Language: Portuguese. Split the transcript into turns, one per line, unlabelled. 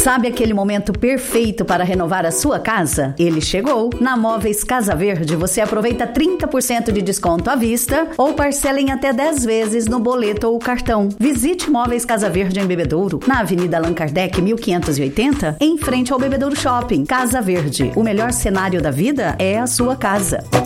Sabe aquele momento perfeito para renovar a sua casa? Ele chegou. Na Móveis Casa Verde, você aproveita 30% de desconto à vista ou parcela em até 10 vezes no boleto ou cartão. Visite Móveis Casa Verde em Bebedouro, na Avenida Allan Kardec 1580, em frente ao Bebedouro Shopping. Casa Verde, o melhor cenário da vida é a sua casa.